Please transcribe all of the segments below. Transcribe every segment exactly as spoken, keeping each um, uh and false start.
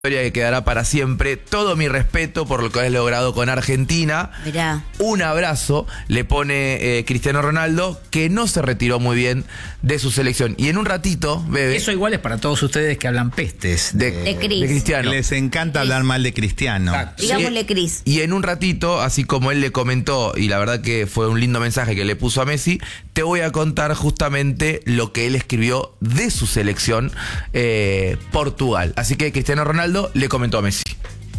Historia que quedará para siempre. Todo mi respeto por lo que has logrado con Argentina. Mirá. Un abrazo le pone eh, Cristiano Ronaldo, que no se retiró muy bien de su selección. Y en un ratito, bebé. Eso igual es para todos ustedes que hablan pestes de, de, Cris. de Cristiano. Les encanta hablar mal de Cristiano. Exacto. Digámosle Cris. Y en un ratito, así como él le comentó, y la verdad que fue un lindo mensaje que le puso a Messi, te voy a contar justamente lo que él escribió de su selección, eh, Portugal. Así que Cristiano Ronaldo le comentó a Messi.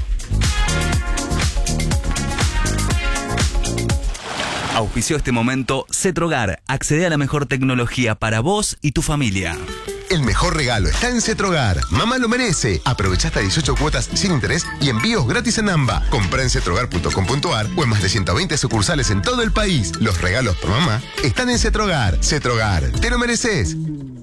Auspició este momento Cetrogar. Accede a la mejor tecnología para vos y tu familia. El mejor regalo está en Cetrogar. Mamá lo merece. Aprovecha hasta dieciocho cuotas sin interés y envíos gratis en AMBA. Comprá en cetrogar punto com punto ar o en más de ciento veinte sucursales en todo el país. Los regalos por mamá están en Cetrogar. Cetrogar, te lo mereces.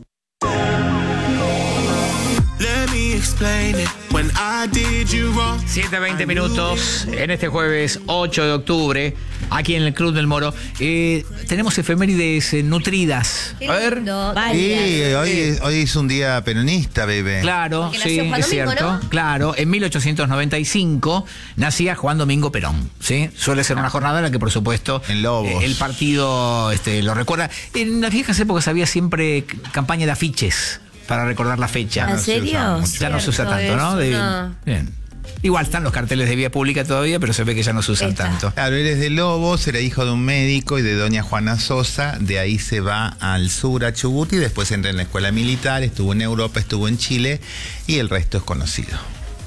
siete veinte minutos en este jueves ocho de octubre, aquí en el Club del Moro. Eh, tenemos efemérides eh, nutridas. Qué A ver. lindo. Sí, hoy, es- hoy es un día peronista, bebé. Claro, Porque sí, nació Juan es Domingo, cierto. ¿no? Claro, en mil ochocientos noventa y cinco nacía Juan Domingo Perón, ¿sí? Suele ser una jornada en la que, por supuesto, En Lobos. eh, el partido este, lo recuerda. En las viejas épocas había siempre c- campaña de afiches para recordar la fecha. ¿En no se usa serio? mucho. Ya no se usa Cierto tanto, ¿no? es, De- no. Bien. Igual están los carteles de vía pública todavía, pero se ve que ya no se usan Está. tanto. Claro, él es de Lobos, era hijo de un médico y de doña Juana Sosa. De ahí se va al sur, a Chubut, y después entra en la escuela militar, estuvo en Europa, estuvo en Chile, y el resto es conocido.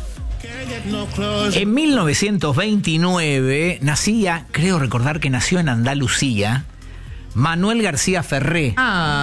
En mil novecientos veintinueve nacía, creo recordar que nació en Andalucía, Manuel García Ferré,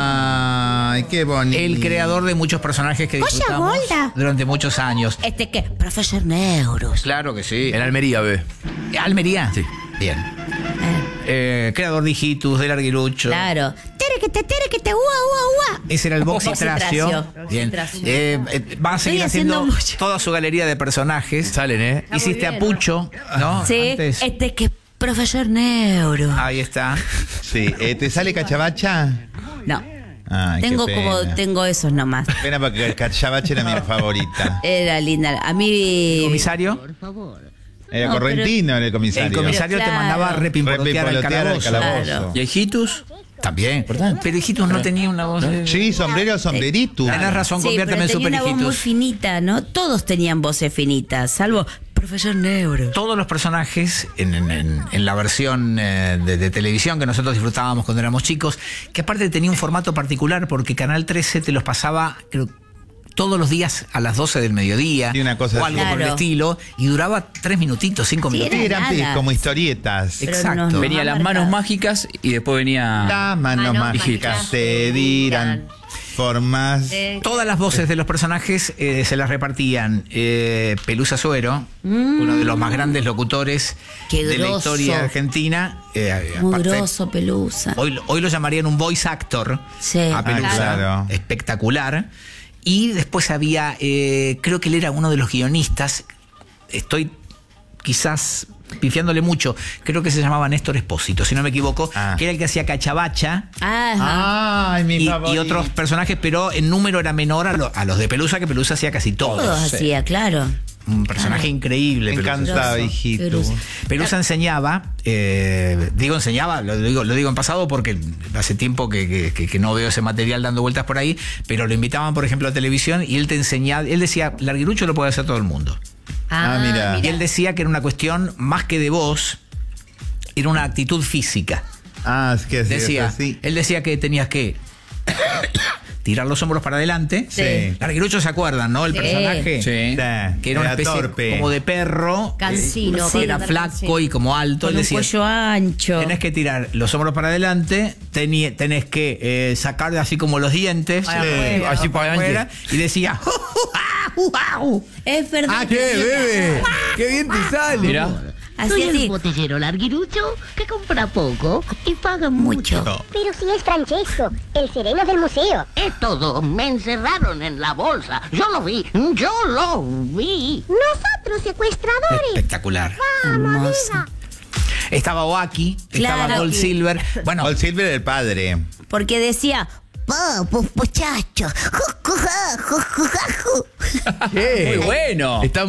Ay, qué bonito. el creador de muchos personajes que Oye, disfrutamos Golda. durante muchos años. ¿Este qué? Profesor Neuros. Claro que sí. En Almería, bebé. Almería. Sí. Bien. Eh, Eh, creador de Hijitus, del Arguirucho. claro. Tere que te, tere que te, guau, guau, guau. Ese era el Boxitracio. Boxitracio. Bien. Boxitracio. Eh, eh, va a seguir Estoy haciendo haciendo mucho. toda su galería de personajes. Salen, ¿eh? muy Hiciste bien, a Pucho, ¿no? Sí, Antes. este que Profesor Neuro. Ahí está. Sí, eh, ¿te sale cachabacha? No. Ay, Tengo qué como, pena. tengo esos nomás. Pena porque el cachabacha era mi favorita. Era linda. A mí. Comisario. Era No, correntino en el comisario. El comisario Pero te claro. mandaba a repimpolotear al Repimpolotear al calabozo. calabozo. Claro. ¿Y Hijitus? También. Pero Hijitus no tenía una voz. de- Sí, sombrero, sombrerito. Tenés razón, Sí, conviérteme pero en tenía Super una voz muy Hijitus. finita, ¿no? Todos tenían voces finitas, salvo Profesor Neuro. Todos los personajes en, en- en- en la versión eh, de, de televisión que nosotros disfrutábamos cuando éramos chicos, que aparte tenía un formato particular porque Canal trece te los pasaba, creo, todos los días a las doce del mediodía Sí, una cosa o así. algo por el Claro. estilo, y duraba tres minutitos, cinco Sí, minutos. Sí, eran nada. como historietas. Pero Exacto. no- Venía no las ha manos marcado. mágicas y después venía... Las manos Manos mágicas mágicas te dirán formas. Todas las voces de los personajes eh, se las repartían eh, Pelusa Suero, uno de los más grandes locutores Qué de la grosso. historia argentina. eh, Muy aparte, grosso, Pelusa. Hoy, lo- hoy lo llamarían un voice actor Sí. a Ah, Pelusa, claro. espectacular. Y después había, eh, creo que él era uno de los guionistas, estoy quizás pifiándole mucho, creo que se llamaba Néstor Espósito, si no me equivoco, Ah. que era el que hacía Cachabacha. Ajá. Ay, mi Y, favorito. y otros personajes, pero en número era menor a, lo- a los de Pelusa, que Pelusa hacía casi todos. Todos hacía, claro. Un personaje increíble. Me Pelusa. encantaba, Grosso, hijito. Pelusa. Pelusa enseñaba, eh, digo enseñaba, lo digo, lo digo en pasado porque hace tiempo que, que- que- que no veo ese material dando vueltas por ahí, pero lo invitaban, por ejemplo, a televisión y él te enseñaba, él decía, Larguirucho lo puede hacer todo el mundo. Ah, mira. Y él decía que era una cuestión más que de voz, era una actitud física. Ah, es que sí, Decía, es así. él decía que tenías que tirar los hombros para adelante. Sí. Larguirucho, ¿se acuerdan, no? El Sí. personaje. Sí. Sí, Que era una especie torpe. como de perro. Cansino, eh, con- era flaco y como alto. Con Él un decía, cuello ancho. tenés que tirar los hombros para adelante, teni- tenés que eh, sacar así como los dientes. Para eh, afuera. así para afuera. Y decía, Es verdad. Ah, ¿qué, bebé? ¡Qué bien te sale! Mira, Así, Soy el así. botellero Larguirucho que compra poco y paga mucho. No. Pero si es Francesco, el sereno del museo. Es todo. Me encerraron en la bolsa. Yo lo vi. Yo lo vi. Nosotros secuestradores. espectacular. Hermosa. Estaba Oaki, estaba Claro. Gold Silver. Bueno, Gold Silver el padre. Porque decía, Vamos, muchachos. ¿Qué? Muy bueno. Está